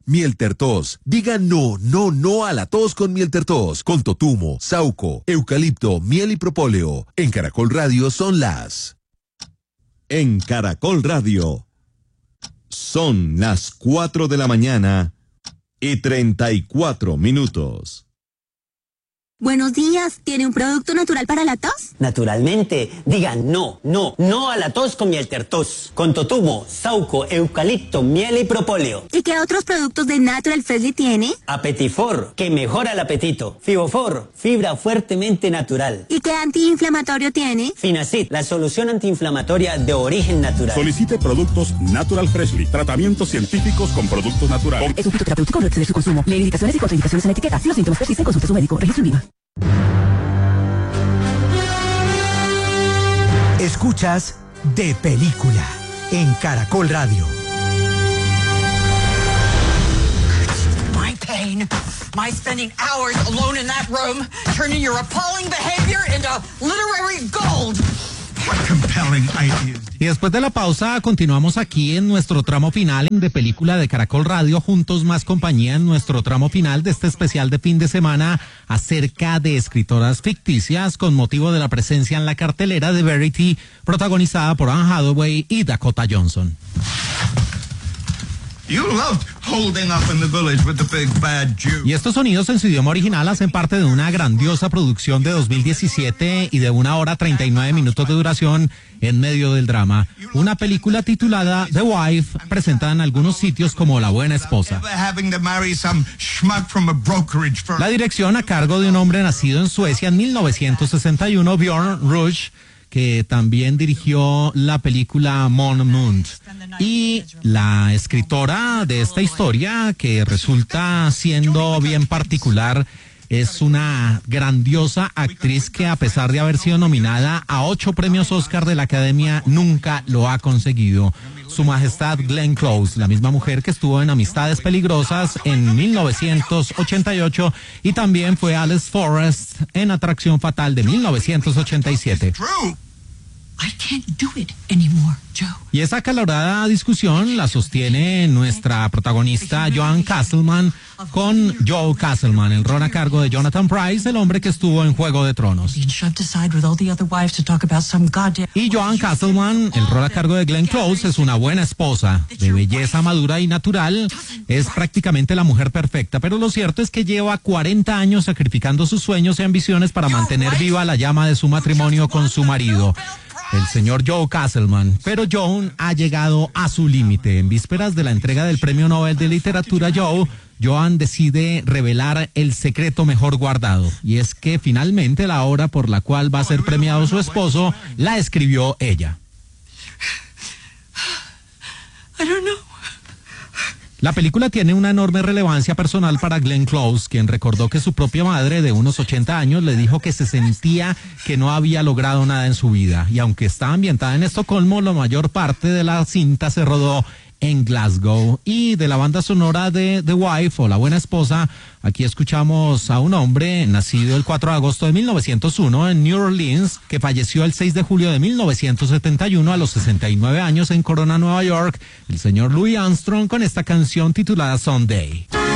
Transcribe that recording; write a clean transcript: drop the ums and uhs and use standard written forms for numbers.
Miel Tertos. Diga no, no, no a la tos con Miel Tertos. Con totumo, sauco, eucalipto, miel y propóleo. En Caracol Radio son las... En Caracol Radio son las 4 de la mañana y 34 minutos. Buenos días, ¿tiene un producto natural para la tos? Naturalmente, diga no, no, no a la tos con Miel Tertos. Con totumo, sauco, eucalipto, miel y propóleo. ¿Y qué otros productos de Natural Freshly tiene? Apetifor, que mejora el apetito. Fibofor, fibra fuertemente natural. ¿Y qué antiinflamatorio tiene? Finacid, la solución antiinflamatoria de origen natural. Solicite productos Natural Freshly, tratamientos científicos con productos naturales. Es un fitoterapéutico, no exceder su consumo. Lee indicaciones y contraindicaciones en la etiqueta. Si los síntomas persisten, consulte a su médico. Registro en VIVA. Escuchas De Película en Caracol Radio. My pain, my spending hours alone in that room, turning your appalling behavior into literary gold. What compelling ideas. Y después de la pausa continuamos aquí en nuestro tramo final de Película de Caracol Radio, juntos más compañía en nuestro tramo final de este especial de fin de semana acerca de escritoras ficticias con motivo de la presencia en la cartelera de Verity, protagonizada por Anne Hathaway y Dakota Johnson. You loved holding up in the village with the big bad Jew. Y estos sonidos en su idioma original hacen parte de una grandiosa producción de 2017 y de 1 hora 39 minutos de duración en medio del drama. Una película titulada The Wife, presentada en algunos sitios como La Buena Esposa. La dirección a cargo de un hombre nacido en Suecia en 1961, Björn Rush, que también dirigió la película Mon Mund. Y la escritora de esta historia, que resulta siendo bien particular, es una grandiosa actriz que, a pesar de haber sido nominada a 8 premios Oscar de la Academia, nunca lo ha conseguido. Su Majestad Glenn Close, la misma mujer que estuvo en Amistades Peligrosas en 1988 y también fue Alice Forrest en Atracción Fatal de 1987. I can't do it anymore, Joe. Y esa acalorada discusión la sostiene nuestra protagonista Joan Castleman con Joe Castleman, el rol a cargo de Jonathan Pryce, el hombre que estuvo en Juego de Tronos. Y Joan Castleman, el rol a cargo de Glenn Close, es una buena esposa, de belleza madura y natural, es prácticamente la mujer perfecta, pero lo cierto es que lleva 40 años sacrificando sus sueños y ambiciones para mantener viva la llama de su matrimonio con su marido, el señor Joe Castleman. Pero Joan ha llegado a su límite. En vísperas de la entrega del Premio Nobel de Literatura, Joan decide revelar el secreto mejor guardado. Y es que finalmente la obra por la cual va a ser premiado su esposo la escribió ella. I don't know. La película tiene una enorme relevancia personal para Glenn Close, quien recordó que su propia madre, de unos 80 años, le dijo que se sentía que no había logrado nada en su vida. Y aunque está ambientada en Estocolmo, la mayor parte de la cinta se rodó en Glasgow. Y de la banda sonora de The Wife, o La Buena Esposa, aquí escuchamos a un hombre nacido el 4 de agosto de 1901 en New Orleans, que falleció el 6 de julio de 1971 a los 69 años en Corona, Nueva York, el señor Louis Armstrong, con esta canción titulada Someday.